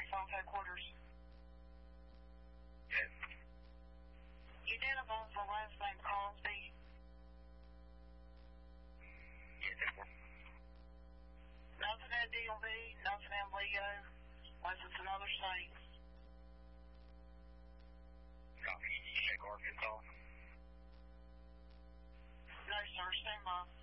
South Headquarters. Yes. You did a vote for last name Crosby. Yes, sir. Nothing in DLV, nothing in Leo, unless it's another state. Copy. Did you check Arkansas? No, sir, stand by.